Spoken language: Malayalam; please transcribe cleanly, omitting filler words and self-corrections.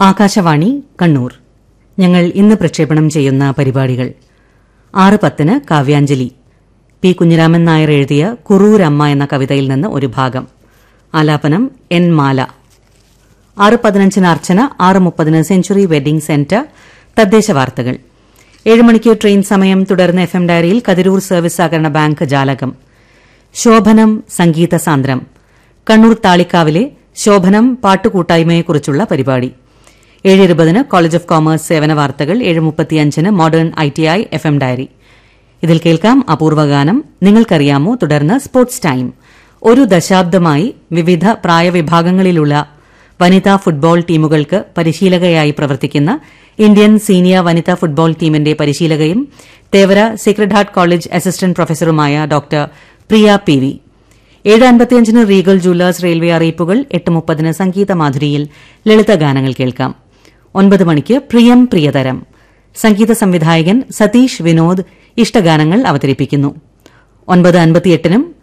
ആകാശവാണി കണ്ണൂർ. ഞങ്ങൾ ഇന്ന് പ്രക്ഷേപണം ചെയ്യുന്ന പരിപാടികൾ: 6:10 കാവ്യാഞ്ജലി, പി കുഞ്ഞിരാമൻ നായർ എഴുതിയ കുറൂരമ്മ എന്ന കവിതയിൽ നിന്ന് ഒരു ഭാഗം. ആലാപനം എൻ മാല. 6:15 അർച്ചന. 6:30 സെഞ്ചുറി വെഡ്ഡിംഗ് സെന്റർ തദ്ദേശ വാർത്തകൾ. 7 മണിക്ക് ട്രെയിൻ സമയം. തുടർന്ന് FM ഡയറിയിൽ കതിരൂർ സർവീസ് സഹകരണ ബാങ്ക് ജാലകം. ശോഭനം സംഗീത സാന്ദ്രം. കണ്ണൂർ താളിക്കാവിലെ ശോഭനം പാട്ടുകൂട്ടായ്മയെക്കുറിച്ചുള്ള പരിപാടി. 7:20 കോളേജ് ഓഫ് കോമേഴ്സ് സേവന വാർത്തകൾ. 7:35 മോഡേൺ ITI FM ഡയറി. ഇതിൽ കേൾക്കാം അപൂർവഗാനം, നിങ്ങൾക്കറിയാമോ. തുടർന്ന് സ്പോർട്സ് ടൈം. ഒരു ദശാബ്ദമായി വിവിധ പ്രായവിഭാഗങ്ങളിലുള്ള വനിതാ ഫുട്ബോൾ ടീമുകൾക്ക് പരിശീലകയായി പ്രവർത്തിക്കുന്ന ഇന്ത്യൻ സീനിയർ വനിതാ ഫുട്ബോൾ ടീമിന്റെ പരിശീലകയും Thevara secret heart college assistant പ്രൊഫസറുമായ doctor പ്രിയ PV. 7:55 റീഗൽ ജുവലേഴ്സ് റെയിൽവേ അറിയിപ്പുകൾ. 8:30 സംഗീത മാധുരിയിൽ ലളിതഗാനങ്ങൾ കേൾക്കാം. 9 മണിക്ക് പ്രിയം പ്രിയതരം. സംഗീത സംവിധായകൻ സതീഷ് വിനോദ് ഇഷ്ടഗാനങ്ങൾ അവതരിപ്പിക്കുന്നു. 9:58